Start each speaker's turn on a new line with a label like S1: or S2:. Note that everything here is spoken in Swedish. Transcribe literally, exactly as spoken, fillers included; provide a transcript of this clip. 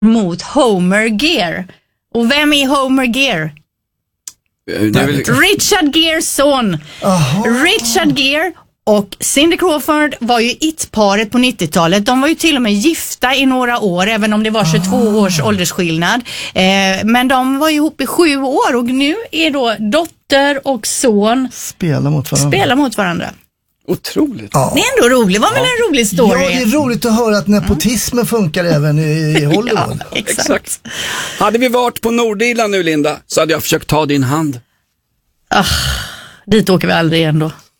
S1: mot Homer Gere. Och vem är Homer Gere?
S2: Det är väl...
S1: Richard Geres son.
S3: Aha.
S1: Richard Gere och Cindy Crawford var ju it-paret på nittiotalet. De var ju till och med gifta i några år, även om det var tjugotvå ah. års åldersskillnad. Eh, men de var ju ihop i sju år och nu är då dotter och son
S3: Spela mot varandra.
S1: Spela mot varandra.
S2: Otroligt.
S3: Ja.
S1: Det är ändå roligt. Var väl en rolig story?
S3: Ja, det är roligt att höra att nepotismen funkar även i, i Hollywood.
S1: Ja, exakt.
S2: Exakt. Hade vi varit på Nordirland nu, Linda, så hade jag försökt ta din hand.
S1: Ah, dit åker vi aldrig igen då.